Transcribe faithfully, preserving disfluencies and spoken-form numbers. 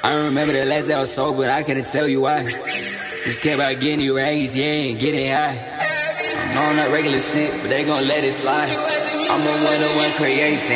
I remember the last day I was sober, but I couldn't tell you why. Just care about getting you raised, yeah, and getting high. I'm on that regular shit, but they gon' let it slide. I'm a one-on-one creation.